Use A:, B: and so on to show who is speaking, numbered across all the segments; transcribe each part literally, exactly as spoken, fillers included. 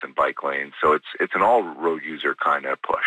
A: and bike lanes. So it's it's an all road user kind of push.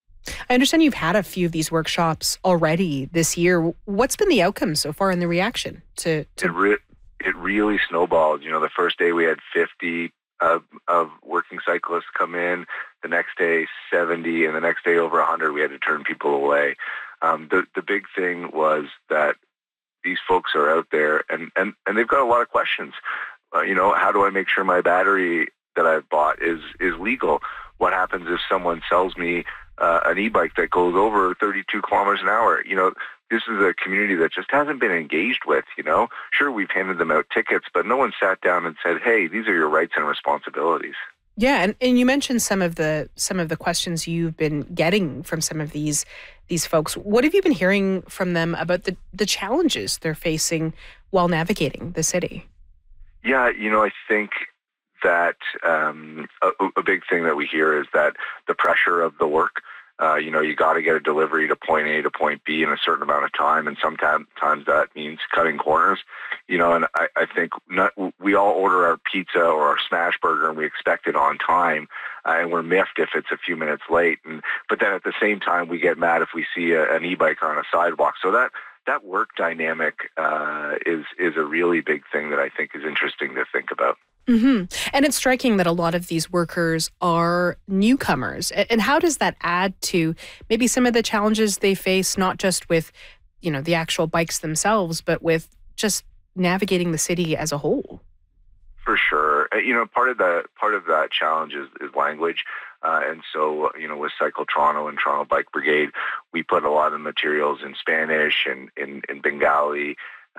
B: I understand you've had a few of these workshops already this year. What's been the outcome so far and the reaction to? to-
A: It, re- it really snowballed. You know, the first day we had fifty of, of working cyclists come in. The next day, seventy, and the next day over one hundred. We had to turn people away. Um, the the big thing was that these folks are out there, and, and, and they've got a lot of questions. Uh, you know, how do I make sure my battery that I've bought is is legal? What happens if someone sells me uh, an e-bike that goes over thirty-two kilometers an hour? You know, this is a community that just hasn't been engaged with, you know. Sure, we've handed them out tickets, but no one sat down and said, hey, these are your rights and responsibilities.
B: Yeah, and, and you mentioned some of the some of the questions you've been getting from some of these these folks. What have you been hearing from them about the, the challenges they're facing while navigating the city?
A: Yeah, you know, I think that um, a, a big thing that we hear is that the pressure of the work. Uh, you know, you got to get a delivery to point A to point B in a certain amount of time, and sometimes times that means cutting corners. You know, and I, I think not, we all order our pizza or our smash burger and we expect it on time, uh, and we're miffed if it's a few minutes late. And but then at the same time, we get mad if we see a, an e-bike on a sidewalk. So that that work dynamic uh, is is a really big thing that I think is interesting to think about.
B: Mm-hmm. And it's striking that a lot of these workers are newcomers. And how does that add to maybe some of the challenges they face, not just with, you know, the actual bikes themselves, but with just navigating the city as a whole?
A: For sure. You know, part of the part of that challenge is, is language. Uh, and so, you know, with Cycle Toronto and Toronto Bike Brigade, we put a lot of materials in Spanish and in, in Bengali,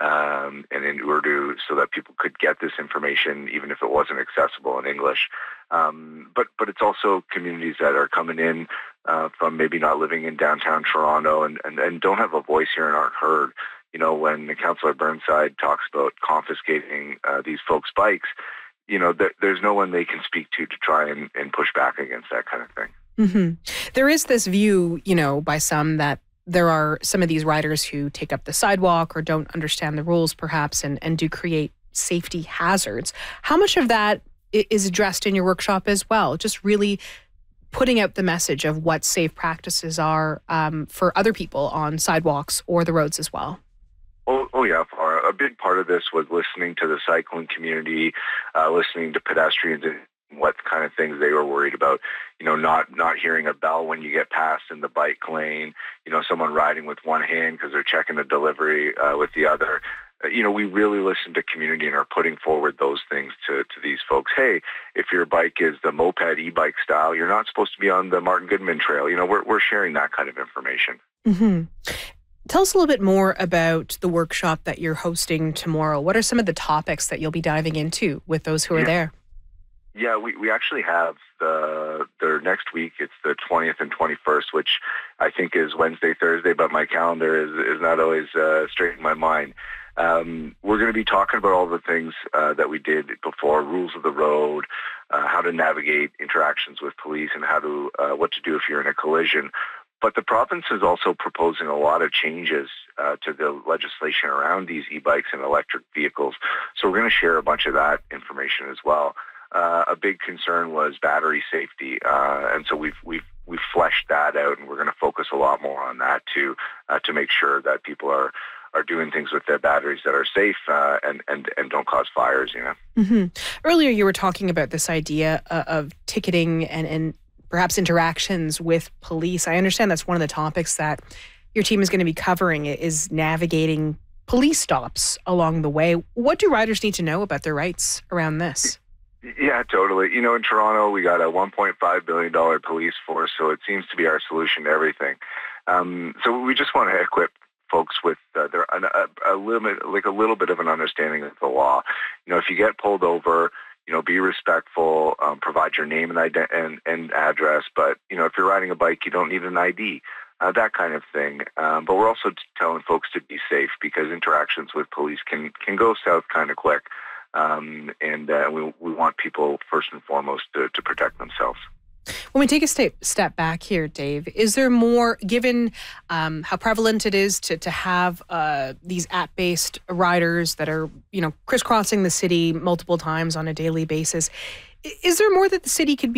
A: Um, and in Urdu, so that people could get this information even if it wasn't accessible in English. Um, but but it's also communities that are coming in uh, from maybe not living in downtown Toronto and, and, and don't have a voice here and aren't heard. You know, when Councillor Burnside talks about confiscating uh, these folks' bikes, you know, th- there's no one they can speak to to try and, and push back against that kind of thing.
B: Mm-hmm. There is this view, you know, by some that there are some of these riders who take up the sidewalk or don't understand the rules perhaps and, and do create safety hazards. How much of that is addressed in your workshop as well? Just really putting out the message of what safe practices are um, for other people on sidewalks or the roads as well.
A: Oh, oh yeah. A big part of this was listening to the cycling community, uh, listening to pedestrians and what kind of things they were worried about. You know, not not hearing a bell when you get past in the bike lane, you know, someone riding with one hand because they're checking a delivery uh, with the other. Uh, you know, we really listen to community and are putting forward those things to, to these folks. Hey, if your bike is the moped e-bike style, you're not supposed to be on the Martin Goodman Trail. You know, we're we're sharing that kind of information.
B: Mm-hmm. Tell us a little bit more about the workshop that you're hosting tomorrow. What are some of the topics that you'll be diving into with those who are
A: yeah.
B: there?
A: Yeah, we, we actually have the the next week. It's the twentieth and twenty-first, which I think is Wednesday, Thursday, but my calendar is, is not always uh, straight in my mind. Um, we're going to be talking about all the things uh, that we did before, rules of the road, uh, how to navigate interactions with police, and how to uh, what to do if you're in a collision. But the province is also proposing a lot of changes uh, to the legislation around these e-bikes and electric vehicles. So we're going to share a bunch of that information as well. Uh, a big concern was battery safety, uh, and so we've we've we've fleshed that out, and we're going to focus a lot more on that too, uh, to make sure that people are are doing things with their batteries that are safe uh, and and and don't cause fires. You know.
B: Mm-hmm. Earlier, you were talking about this idea uh, of ticketing and and perhaps interactions with police. I understand that's one of the topics that your team is going to be covering. Is navigating police stops along the way. What do riders need to know about their rights around this?
A: Yeah, totally. You know, in Toronto, we got a one point five billion dollars police force, so it seems to be our solution to everything. Um, so we just want to equip folks with uh, their, a, a limit, like a little bit of an understanding of the law. You know, if you get pulled over, you know, be respectful, um, provide your name and, ident- and and address. But, you know, if you're riding a bike, you don't need an I D, uh, that kind of thing. Um, but we're also telling folks to be safe because interactions with police can, can go south kind of quick. Um, and uh, we we want people first and foremost to, to protect themselves.
B: When we take a step step back here, Dave, is there more, given um, how prevalent it is to to have uh, these app-based riders that are, you know, crisscrossing the city multiple times on a daily basis, Is there more that the city could be